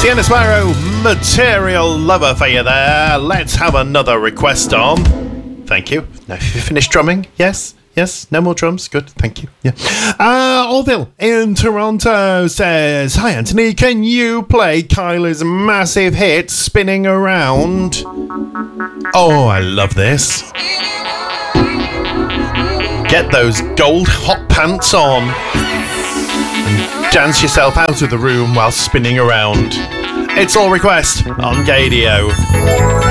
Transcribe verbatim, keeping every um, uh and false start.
Sienna Sparrow, Material Lover for you there. Let's have another request on. Thank you. Now, have you finished drumming? Yes? Yes? No more drums? Good. Thank you. Yeah. Uh, Orville in Toronto says, hi, Anthony. Can you play Kyla's massive hit, Spinning Around? Oh, I love this. Get those gold hot pants on and dance yourself out of the room while spinning around. It's All Request on Gadio.